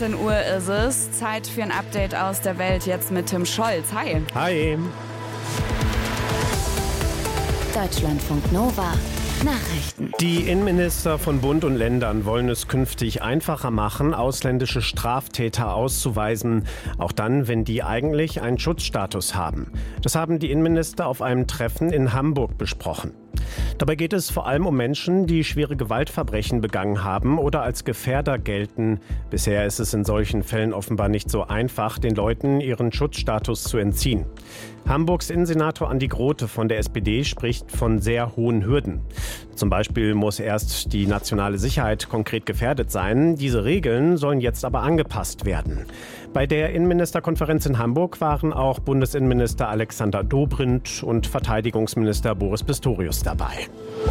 13 Uhr ist es. Zeit für ein Update aus der Welt jetzt mit Tim Scholz. Hi. Hi. Deutschlandfunk Nova. Nachrichten. Die Innenminister von Bund und Ländern wollen es künftig einfacher machen, ausländische Straftäter auszuweisen, auch dann, wenn die eigentlich einen Schutzstatus haben. Das haben die Innenminister auf einem Treffen in Hamburg besprochen. Dabei geht es vor allem um Menschen, die schwere Gewaltverbrechen begangen haben oder als Gefährder gelten. Bisher ist es in solchen Fällen offenbar nicht so einfach, den Leuten ihren Schutzstatus zu entziehen. Hamburgs Innensenator Andi Grote von der SPD spricht von sehr hohen Hürden. Zum Beispiel muss erst die nationale Sicherheit konkret gefährdet sein. Diese Regeln sollen jetzt aber angepasst werden. Bei der Innenministerkonferenz in Hamburg waren auch Bundesinnenminister Alexander Dobrindt und Verteidigungsminister Boris Pistorius dabei.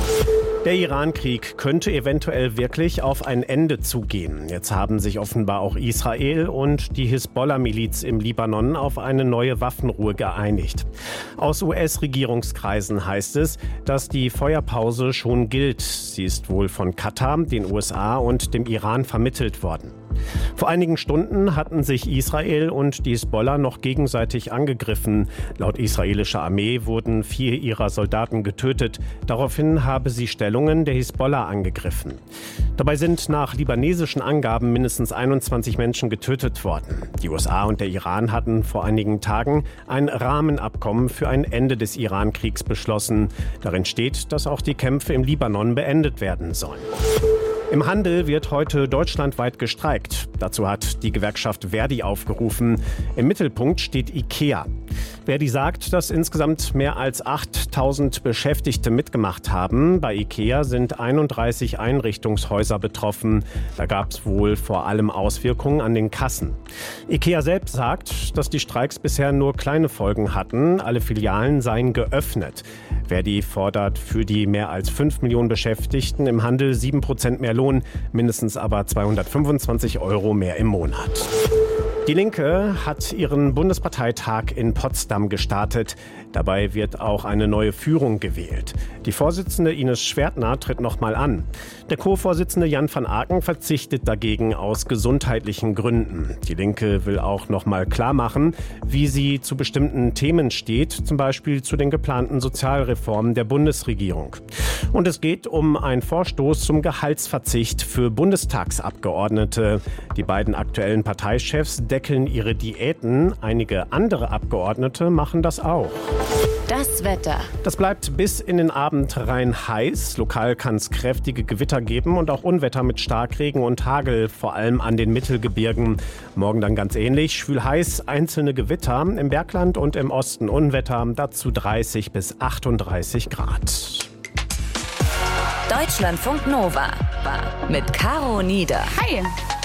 Der Iran-Krieg könnte eventuell wirklich auf ein Ende zugehen. Jetzt haben sich offenbar auch Israel und die Hisbollah-Miliz im Libanon auf eine neue Waffenruhe geeinigt. Aus US-Regierungskreisen heißt es, dass die Feuerpause schon gilt. Sie ist wohl von Katar, den USA und dem Iran vermittelt worden. Vor einigen Stunden hatten sich Israel und die Hisbollah noch gegenseitig angegriffen. Laut israelischer Armee wurden 4 ihrer Soldaten getötet. Daraufhin habe sie Stellungen der Hisbollah angegriffen. Dabei sind nach libanesischen Angaben mindestens 21 Menschen getötet worden. Die USA und der Iran hatten vor einigen Tagen ein Rahmenabkommen für ein Ende des Iran-Kriegs beschlossen. Darin steht, dass auch die Kämpfe im Libanon beendet werden sollen. Im Handel wird heute deutschlandweit gestreikt. Dazu hat die Gewerkschaft Verdi aufgerufen. Im Mittelpunkt steht IKEA. Verdi sagt, dass insgesamt mehr als 8.000 Beschäftigte mitgemacht haben. Bei IKEA sind 31 Einrichtungshäuser betroffen. Da gab es wohl vor allem Auswirkungen an den Kassen. IKEA selbst sagt, dass die Streiks bisher nur kleine Folgen hatten. Alle Filialen seien geöffnet. Verdi fordert für die mehr als 5 Millionen Beschäftigten im Handel 7% mehr Lohn, mindestens aber 225 € mehr im Monat. Die Linke hat ihren Bundesparteitag in Potsdam gestartet. Dabei wird auch eine neue Führung gewählt. Die Vorsitzende Ines Schwertner tritt nochmal an. Der Co-Vorsitzende Jan van Aken verzichtet dagegen aus gesundheitlichen Gründen. Die Linke will auch nochmal klar machen, wie sie zu bestimmten Themen steht, zum Beispiel zu den geplanten Sozialreformen der Bundesregierung. Und es geht um einen Vorstoß zum Gehaltsverzicht für Bundestagsabgeordnete. Die beiden aktuellen Parteichefs deckeln ihre Diäten. Einige andere Abgeordnete machen das auch. Das Wetter. Das bleibt bis in den Abend rein heiß. Lokal kann es kräftige Gewitter geben und auch Unwetter mit Starkregen und Hagel, vor allem an den Mittelgebirgen. Morgen dann ganz ähnlich. Schwül heiß, einzelne Gewitter. Im Bergland und im Osten Unwetter. Dazu 30 bis 38 Grad. Deutschlandfunk Nova. Mit Caro Nieder. Hi.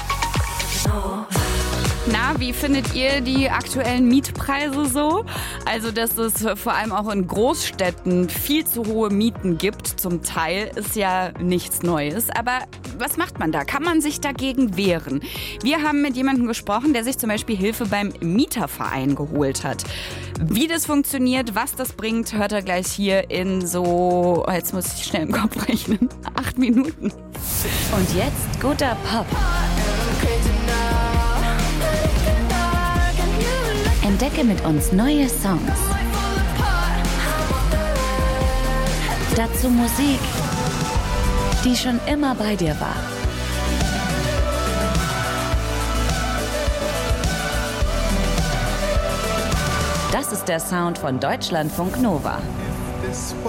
Na, wie findet ihr die aktuellen Mietpreise so? Also, dass es vor allem auch in Großstädten viel zu hohe Mieten gibt, zum Teil, ist ja nichts Neues. Aber was macht man da? Kann man sich dagegen wehren? Wir haben mit jemandem gesprochen, der sich zum Beispiel Hilfe beim Mieterverein geholt hat. Wie das funktioniert, was das bringt, hört er gleich hier in so, jetzt muss ich schnell im Kopf rechnen, 8 Minuten. Und jetzt guter Pop. Entdecke mit uns neue Songs. Dazu Musik, die schon immer bei dir war. Das ist der Sound von Deutschlandfunk Nova.